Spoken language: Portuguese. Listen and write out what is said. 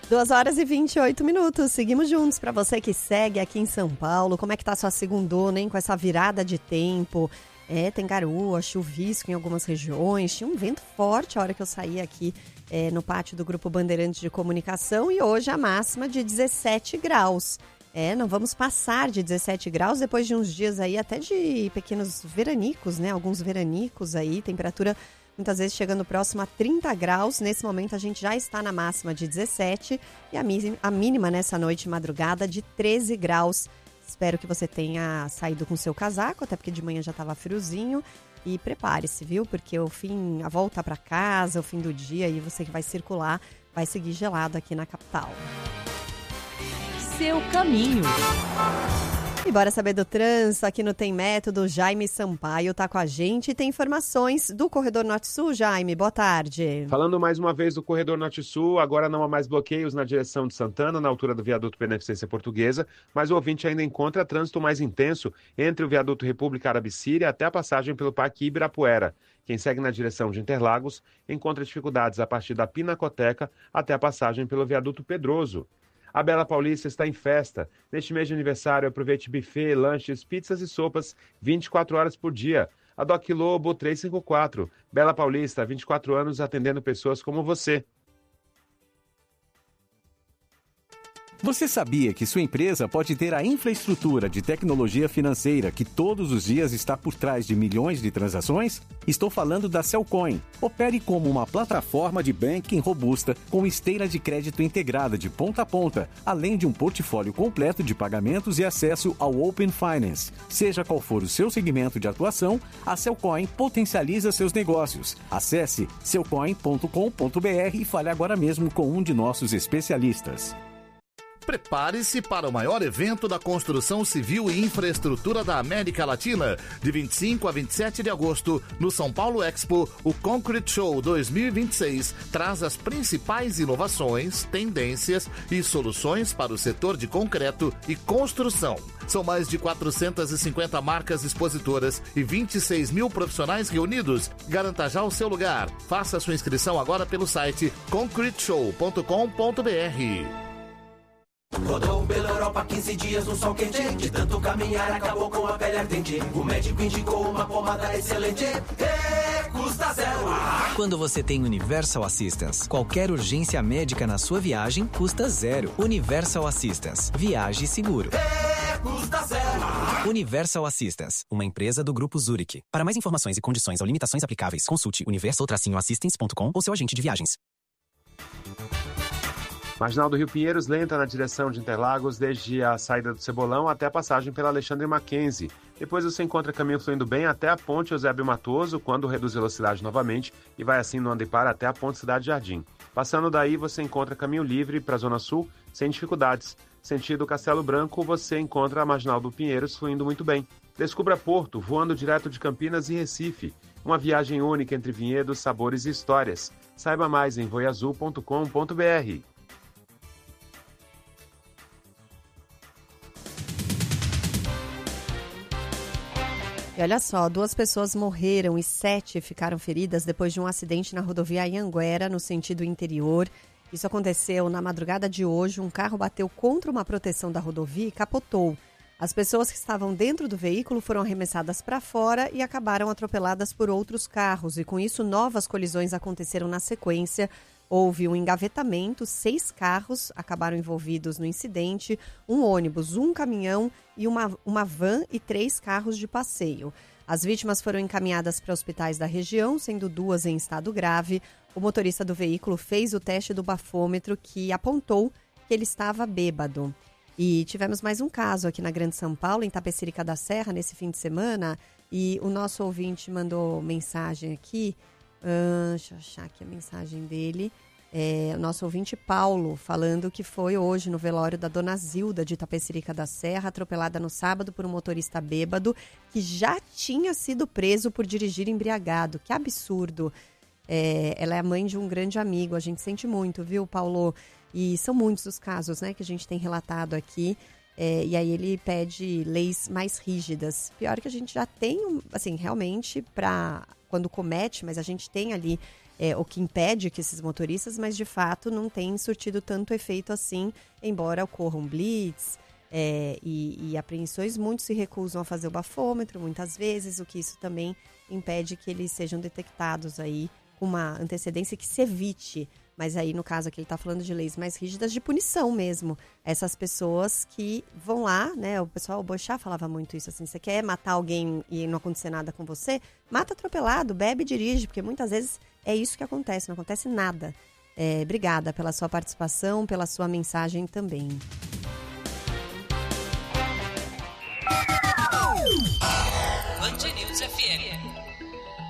2h28. Seguimos juntos. Para você que segue aqui em São Paulo, como é que tá a sua segundona, hein? Com essa virada de tempo. Tem garoa, chuvisco em algumas regiões. Tinha um vento forte a hora que eu saí aqui no pátio do Grupo Bandeirantes de Comunicação. E hoje a máxima de 17 graus. Não vamos passar de 17 graus depois de uns dias aí até de pequenos veranicos, né? Alguns veranicos aí, temperatura muitas vezes chegando próximo a 30 graus. Nesse momento a gente já está na máxima de 17 e a mínima nessa noite e madrugada de 13 graus. Espero que você tenha saído com seu casaco, até porque de manhã já estava friozinho. E prepare-se, viu? Porque a volta para casa, o fim do dia, e você que vai circular, vai seguir gelado aqui na capital. Seu caminho. E bora saber do trânsito aqui no Tem Método. Jaime Sampaio tá com a gente e tem informações do Corredor Norte-Sul. Jaime, boa tarde. Falando mais uma vez do Corredor Norte-Sul, agora não há mais bloqueios na direção de Santana, na altura do viaduto Beneficência Portuguesa, mas o ouvinte ainda encontra trânsito mais intenso entre o viaduto República Árabe-Síria até a passagem pelo Parque Ibirapuera. Quem segue na direção de Interlagos encontra dificuldades a partir da Pinacoteca até a passagem pelo viaduto Pedroso. A Bela Paulista está em festa. Neste mês de aniversário, aproveite buffet, lanches, pizzas e sopas 24 horas por dia. A Doc Lobo 354. Bela Paulista, 24 anos atendendo pessoas como você. Você sabia que sua empresa pode ter a infraestrutura de tecnologia financeira que todos os dias está por trás de milhões de transações? Estou falando da Cellcoin. Opere como uma plataforma de banking robusta com esteira de crédito integrada de ponta a ponta, além de um portfólio completo de pagamentos e acesso ao Open Finance. Seja qual for o seu segmento de atuação, a Cellcoin potencializa seus negócios. Acesse cellcoin.com.br e fale agora mesmo com um de nossos especialistas. Prepare-se para o maior evento da construção civil e infraestrutura da América Latina. De 25 a 27 de agosto, no São Paulo Expo, o Concrete Show 2026 traz as principais inovações, tendências e soluções para o setor de concreto e construção. São mais de 450 marcas expositoras e 26 mil profissionais reunidos. Garanta já o seu lugar. Faça sua inscrição agora pelo site concreteshow.com.br. Rodou pela Europa 15 dias no sol quente. De tanto caminhar acabou com a pele ardente. O médico indicou uma pomada excelente. Custa zero. Quando você tem Universal Assistance, qualquer urgência médica na sua viagem custa zero. Universal Assistance. Viaje seguro. Custa zero. Universal Assistance, uma empresa do Grupo Zurich. Para mais informações e condições ou limitações aplicáveis, consulte universal-assistance.com ou seu agente de viagens. Marginal do Rio Pinheiros lenta na direção de Interlagos desde a saída do Cebolão até a passagem pela Alexandre Mackenzie. Depois você encontra caminho fluindo bem até a ponte Eusébio Matoso, quando reduz velocidade novamente e vai assim no Andepar até a ponte Cidade Jardim. Passando daí você encontra caminho livre para a Zona Sul sem dificuldades. Sentido Castelo Branco você encontra a Marginal do Pinheiros fluindo muito bem. Descubra Porto, voando direto de Campinas e Recife. Uma viagem única entre vinhedos, sabores e histórias. Saiba mais em voiazul.com.br. E olha só, 2 pessoas morreram e 7 ficaram feridas depois de um acidente na rodovia Anhanguera, no sentido interior. Isso aconteceu na madrugada de hoje. Um carro bateu contra uma proteção da rodovia e capotou. As pessoas que estavam dentro do veículo foram arremessadas para fora e acabaram atropeladas por outros carros. E com isso, novas colisões aconteceram na sequência. Houve um engavetamento, 6 carros acabaram envolvidos no incidente, um ônibus, um caminhão e uma van e 3 carros de passeio. As vítimas foram encaminhadas para hospitais da região, sendo 2 em estado grave. O motorista do veículo fez o teste do bafômetro que apontou que ele estava bêbado. E tivemos mais um caso aqui na Grande São Paulo, em Tapecerica da Serra, nesse fim de semana. E o nosso ouvinte mandou mensagem aqui. Deixa eu achar aqui a mensagem dele. O nosso ouvinte Paulo, falando que foi hoje no velório da Dona Zilda de Tapecerica da Serra, atropelada no sábado por um motorista bêbado que já tinha sido preso por dirigir embriagado. Que absurdo! Ela é a mãe de um grande amigo, a gente sente muito, viu, Paulo? E são muitos os casos, né, que a gente tem relatado aqui. E aí ele pede leis mais rígidas. Pior que a gente já tem, assim, realmente, para quando comete, mas a gente tem ali o que impede que esses motoristas, mas de fato não tem surtido tanto efeito assim, embora ocorram blitz e apreensões. Muitos se recusam a fazer o bafômetro, muitas vezes, o que isso também impede que eles sejam detectados aí com uma antecedência, que se evite. Mas aí, no caso aqui, ele está falando de leis mais rígidas de punição mesmo. Essas pessoas que vão lá, né? O pessoal, o Boixá falava muito isso, assim, você quer matar alguém e não acontecer nada com você? Mata atropelado, bebe e dirige, porque muitas vezes é isso que acontece, não acontece nada. Obrigada pela sua participação, pela sua mensagem também. Band News FM.